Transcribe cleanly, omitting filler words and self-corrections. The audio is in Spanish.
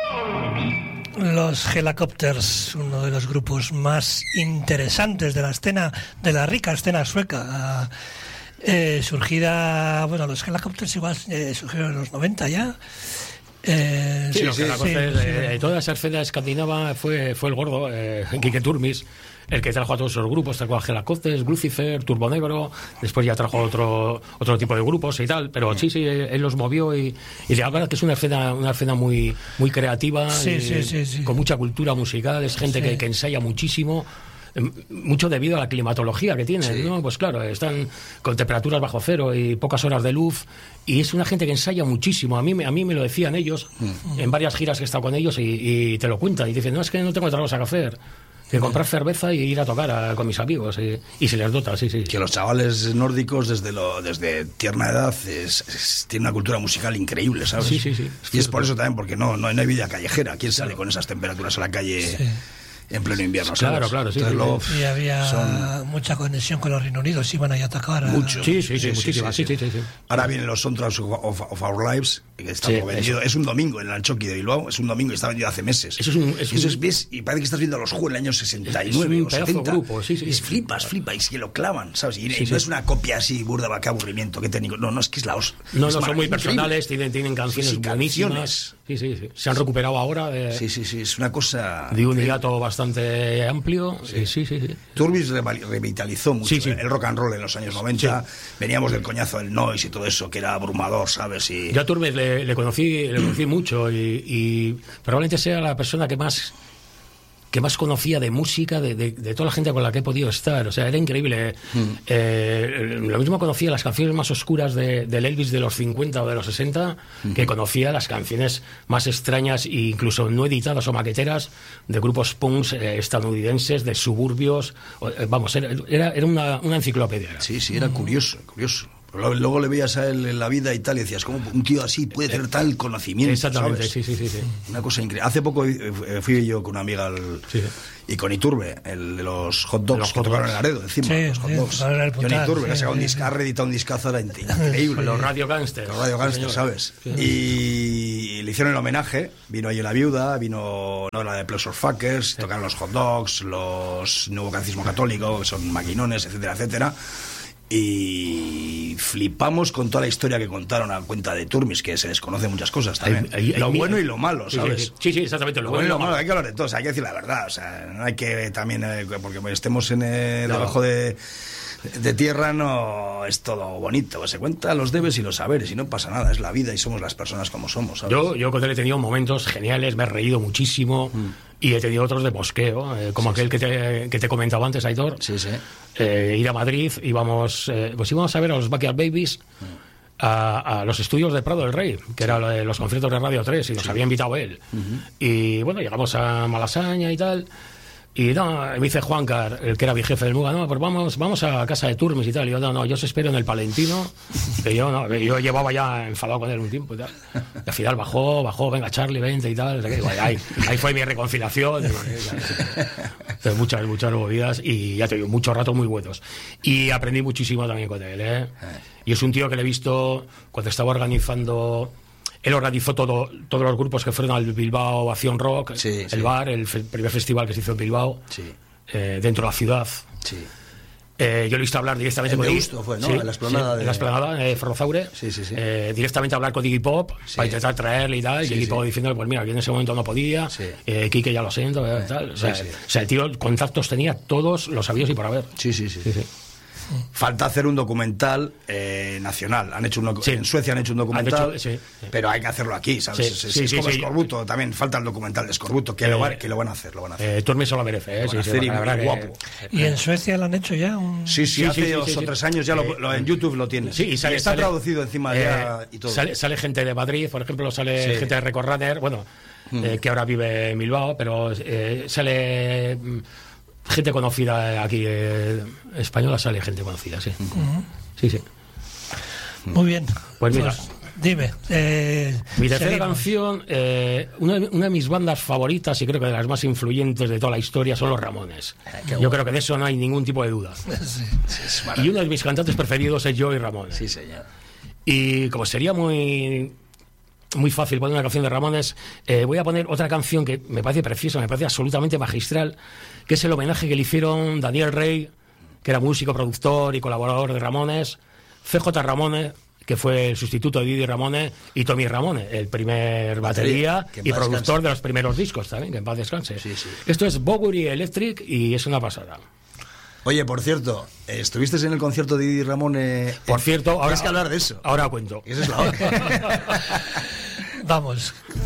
Los Hellacopters, uno de los grupos más interesantes de la escena, de la rica escena sueca, surgida, bueno, los Hellacopters igual surgieron en los 90 ya. Toda esa escena escandinava fue el gordo, Quique Turmis, el que trajo a todos esos grupos, trajo a Hellacopters, Lucifer, Turbo Negro, después ya trajo otro tipo de grupos y tal, pero sí, él los movió y la verdad que es una escena muy creativa, con mucha cultura musical, es gente que ensaya muchísimo. Mucho debido a la climatología que tienen, ¿no? Pues claro, están con temperaturas bajo cero y pocas horas de luz, y es una gente que ensaya muchísimo. A mí me lo decían ellos en varias giras que he estado con ellos y te lo cuentan y dicen, no, es que no tengo otra cosa que hacer que comprar cerveza y ir a tocar con mis amigos, y se les dota, que los chavales nórdicos desde tierna edad tienen una cultura musical increíble, ¿sabes? Y es por eso también, porque no hay vida callejera. ¿Quién sale con esas temperaturas a la calle en pleno invierno? ¿Sabes? Claro, y había mucha conexión con los Reino Unidos, iban ahí a atacar. Mucho. Muchísima. Ahora vienen los Soundtracks of Our Lives, que está todo vendido. Es un domingo en el Anchoqui de Bilbao, es un domingo y está vendido hace meses. Y parece que estás viendo a los Who en el año 69 o 70. Grupo, flipas, y que lo clavan, ¿sabes? Y no es una copia así burda, qué aburrimiento, qué técnico. No, es que es la hostia. No, son muy personales, tienen canciones buenísimas. Sí. Se han recuperado ahora es una cosa de un hiato bastante amplio. Turmis revitalizó mucho el rock and roll en los años 90. Veníamos del coñazo del noise y todo eso, que era abrumador, ¿sabes? Yo a Turmis le conocí mucho y probablemente sea la persona que más conocía de música de toda la gente con la que he podido estar. O sea, era increíble. Lo mismo conocía las canciones más oscuras del Elvis de los 50 o de los 60 que conocía las canciones más extrañas e incluso no editadas o maqueteras de grupos punks estadounidenses, de suburbios. Vamos, era una enciclopedia. Sí, era curioso. Luego le veías a él en la vida y tal, y decías, ¿cómo un tío así puede tener tal conocimiento? Exactamente, ¿sabes? Sí. Una cosa increíble. Hace poco fui yo con una amiga y con Iturbe, el de los hot dogs que tocaron en Laredo, encima, los hot dogs. John Iturbe, que ha reeditado un discazo, era increíble. Los Radio Gangsters. ¿Sabes? Sí. Y le hicieron el homenaje, vino ahí la viuda, vino la de Pleasure Fuckers, tocaron los hot dogs, los Nuevo Catecismo Católico, que son maquinones, etcétera. Y flipamos con toda la historia que contaron a cuenta de Turmis, que se desconoce muchas cosas también. Lo bueno y lo malo, ¿sabes? Sí, exactamente. Lo bueno y lo malo, hay que hablar de todo, hay que decir la verdad. O sea, no hay que también, porque estemos debajo de tierra, no es todo bonito. Se cuentan los debes y los saberes y no pasa nada, es la vida y somos las personas como somos, ¿sabes? Yo con él he tenido momentos geniales, me he reído muchísimo. Y he tenido otros de bosqueo, como aquel que te comentaba antes, Aitor. Ir a Madrid, íbamos a ver a los Backyard Babies a los estudios de Prado del Rey, que era los conciertos de Radio 3, y nos había invitado él. Y bueno, llegamos a Malasaña y tal. Y me dice Juancar, el que era mi jefe del Muga, no, pues vamos a casa de Turmis y tal. Y yo, no, yo os espero en el Palentino, que yo llevaba ya enfadado con él un tiempo y tal. Y al final bajó, venga Charlie, vente y tal. Ahí fue mi reconciliación. Entonces, muchas movidas y ya te digo, muchos ratos muy buenos. Y aprendí muchísimo también con él, Y es un tío que le he visto cuando estaba organizando. Él organizó todos los grupos que fueron al Bilbao Acción Rock, el bar, el primer festival que se hizo en Bilbao, dentro de la ciudad. Yo le he visto hablar directamente con Iggy Pop. Fue, ¿no? En la explanada en la explanada de Ferrozaure. Directamente hablar con Iggy Pop para intentar traerle y tal. Y Iggy Pop diciéndole, pues mira, yo en ese momento no podía. Quique ya lo siento. Tal. O sea, el tío contactos tenía todos los sabios y por haber. Sí. Falta hacer un documental nacional. En Suecia han hecho un documental, pero hay que hacerlo aquí, ¿sabes? Es como Escorbuto, también falta el documental de Escorbuto, que lo van a hacer. Turmis se lo merece, guapo. ¿Y en Suecia lo han hecho ya? Sí, hace 2 o 3 años ya en YouTube lo tienes. Sí, y está traducido encima ya y todo. Sale gente de Madrid, por ejemplo, sale gente de Record Runner, que ahora vive en Bilbao, pero sale gente conocida aquí, española, sale gente conocida, sí. Sí. Muy bien. Pues mira, dime. Mi tercera canción, una de mis bandas favoritas y creo que de las más influyentes de toda la historia son los Ramones. Yo creo que de eso no hay ningún tipo de duda. Y uno de mis cantantes preferidos es Joey Ramone. Sí, señor. Y como sería muy muy fácil poner una canción de Ramones. Voy a poner otra canción que me parece preciosa, me parece absolutamente magistral, que es el homenaje que le hicieron Daniel Rey, que era músico, productor y colaborador de Ramones, CJ Ramone, que fue el sustituto de Didi Ramone, y Tommy Ramone, el primer batería y productor de los primeros discos también, que en paz descanse. Sí, sí. Esto es Bowery Electric y es una pasada. Oye, por cierto, ¿estuviste en el concierto de Didi Ramone? Por cierto, ahora tienes que hablar de eso. Ahora cuento. Esa es la hora. Vamos,